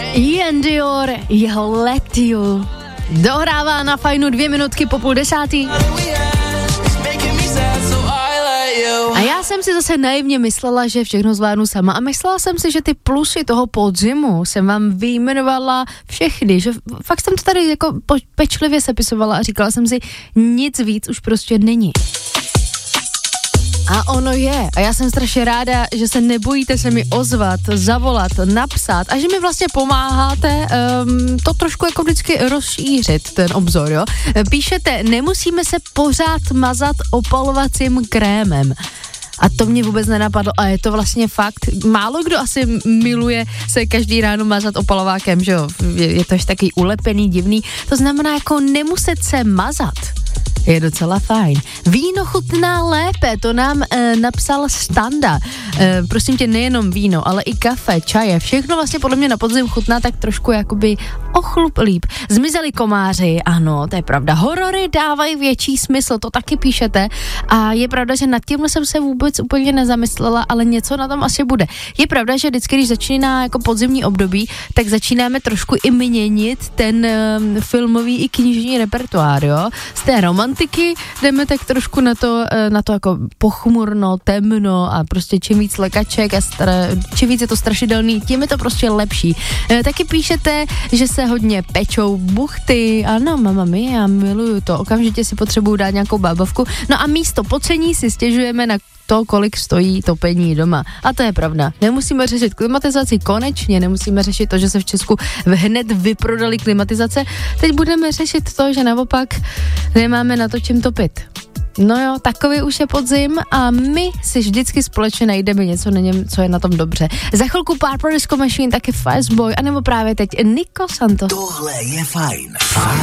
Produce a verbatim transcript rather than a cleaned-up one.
Ian Dior, jeho Let You. Dohrává na fajnu dvě minutky po půl desátý. A já jsem si zase naivně myslela, že všechno zvládnu sama a myslela jsem si, že ty plusy toho podzimu jsem vám vyjmenovala všechny, že fakt jsem to tady jako pečlivě sepisovala a říkala jsem si, nic víc už prostě není. A ono je. A já jsem strašně ráda, že se nebojíte se mi ozvat, zavolat, napsat a že mi vlastně pomáháte um, to trošku jako vždycky rozšířit, ten obzor, jo. Píšete, nemusíme se pořád mazat opalovacím krémem. A to mě vůbec nenapadlo a je to vlastně fakt, málo kdo asi miluje se každý ráno mazat opalovákem, že jo, je, je to až taky ulepený, divný, to znamená jako nemuset se mazat. Je docela fajn. Víno chutná lépe, to nám e, napsal Standa. E, prosím tě, nejenom víno, ale i kafe, čaje, všechno vlastně podle mě na podzim chutná tak trošku jakoby o chlup líp. Zmizeli komáři, ano, to je pravda. Horory dávají větší smysl, to taky píšete. A je pravda, že nad tím jsem se vůbec úplně nezamyslela, ale něco na tom asi bude. Je pravda, že vždycky, když začíná jako podzimní období, tak začínáme trošku i měnit ten um, filmový i knižní repertoár, jo. Z té romantiky jdeme tak trošku na to, na to jako pochmurno, temno a prostě čím víc lekaček a stra, čím víc je to strašidelný, tím je to prostě lepší. E, taky píšete, že se hodně pečou buchty, ano, mama mi, já miluju to, okamžitě si potřebuju dát nějakou bábovku, no a místo pocení si stěžujeme na to, kolik stojí topení doma. A to je pravda. Nemusíme řešit klimatizaci konečně, nemusíme řešit to, že se v Česku hned vyprodali klimatizace. Teď budeme řešit to, že naopak nemáme na to čím topit. No jo, takový už je podzim a my si vždycky společně najdeme něco na něm, co je na tom dobře. Za chvilku Purple Disco Machine, taky Fastboy, anebo právě teď Nico Santos. Tohle je fajn.